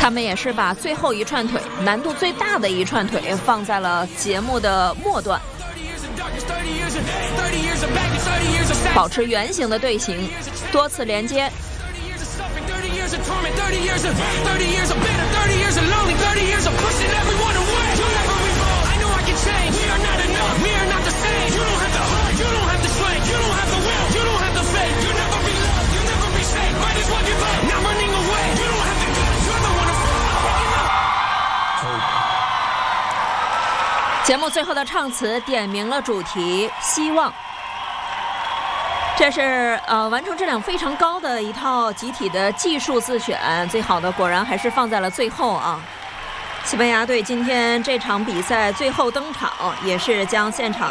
他们也是把最后一串腿，难度最大的一串腿放在了节目的末段，保持圆形的队形，多次连接。节目最后的唱词点明了主题希望，这是完成质量非常高的一套集体的技术自选，最好的果然还是放在了最后啊。西班牙队今天这场比赛最后登场，也是将现场